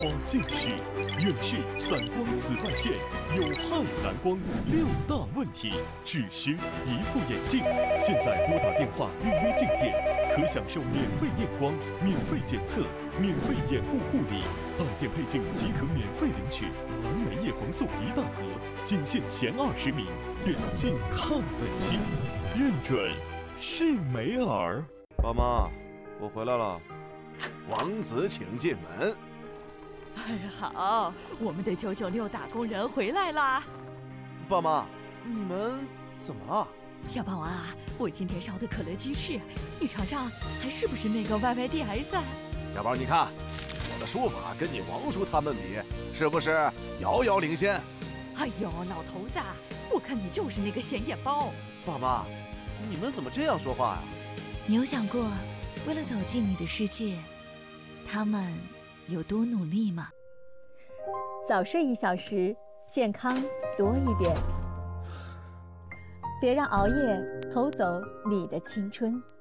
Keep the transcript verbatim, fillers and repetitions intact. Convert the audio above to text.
花近视、远视、散光、紫外线有害蓝光六大问题，只需一副眼镜。现在拨打电话预约镜店，可享受免费验光、免费检测、免费眼部护理，到店配镜即可免费领取蓝莓叶黄素一大盒，仅限前二十名，眼镜看得清，认准是美尔。 爸妈，我回来了。 王子请进门。 哎，好，我们的九九六打工人回来啦！ 爸妈，你们怎么了？ 小宝啊，我今天烧的可乐鸡翅，你尝尝，还是不是那个 Y Y D S？ 小宝，你看我的书法跟你王叔他们比，是不是遥遥领先？ 哎呦，老头子，我看你就是那个显眼包。 爸妈，你们怎么这样说话呀？ 你有想过，为了走进你的世界，他们有多努力吗？ 早睡一小时，健康多一点。别让熬夜偷走你的青春。